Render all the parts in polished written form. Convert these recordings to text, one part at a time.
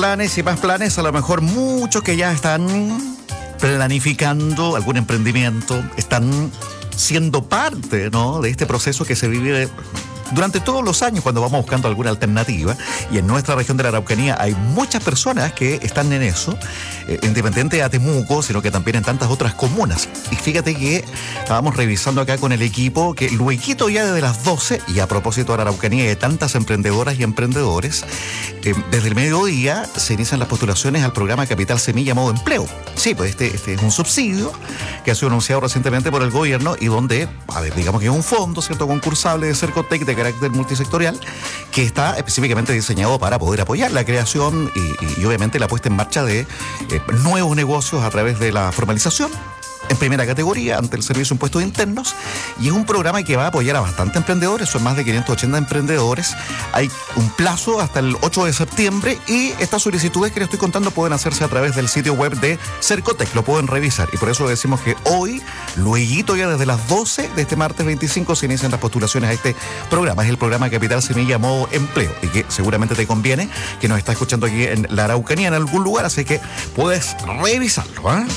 planes y más planes, a lo mejor muchos que ya están planificando algún emprendimiento, están siendo parte, ¿no?, de este proceso que se vive durante todos los años cuando vamos buscando alguna alternativa. Y en nuestra región de la Araucanía hay muchas personas que están en eso, independiente de Temuco, sino que también en tantas otras comunas. Y fíjate que estábamos revisando acá con el equipo que lueguito ya desde las 12, y a propósito de la Araucanía y de tantas emprendedoras y emprendedores, desde el mediodía se inician las postulaciones al programa Capital Semilla Modo Empleo. Sí, pues este es un subsidio que ha sido anunciado recientemente por el gobierno y donde, digamos que es un fondo, ¿cierto?, concursable de Cercotec de carácter multisectorial que está específicamente diseñado para poder apoyar la creación y obviamente la puesta en marcha de nuevos negocios a través de la formalización en primera categoría ante el Servicio de Impuestos Internos, y es un programa que va a apoyar a bastantes emprendedores, son más de 580 emprendedores. Hay un plazo hasta el 8 de septiembre y estas solicitudes que les estoy contando pueden hacerse a través del sitio web de Cercotec, lo pueden revisar, y por eso decimos que hoy, lueguito ya desde las 12 de este martes 25, se inician las postulaciones a este programa. Es el programa Capital Semilla Modo Empleo y que seguramente te conviene, que nos está escuchando aquí en la Araucanía en algún lugar, así que puedes revisarlo, ¿eh?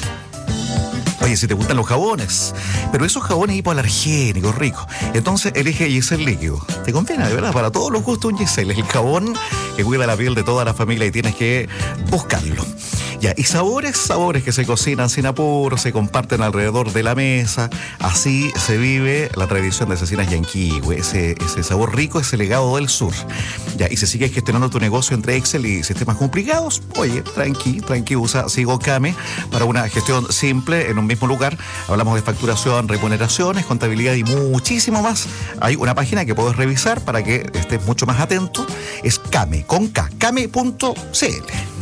Oye, si te gustan los jabones, pero esos jabones hipoalergénicos, ricos, entonces elige Giselle Líquido. Te conviene, de verdad, para todos los gustos un Giselle. Es el jabón que cuida la piel de toda la familia y tienes que buscarlo. Ya, y sabores que se cocinan sin apuro, se comparten alrededor de la mesa. Así se vive la tradición de Cecinas Yanquihue, ese sabor rico, ese legado del sur. Ya, y si sigues gestionando tu negocio entre Excel y sistemas complicados, oye, tranqui, usa SigoCame para una gestión simple en un mismo lugar. Hablamos de facturación, remuneraciones, contabilidad y muchísimo más. Hay una página que puedes revisar para que estés mucho más atento. Es Came, con K, came.cl.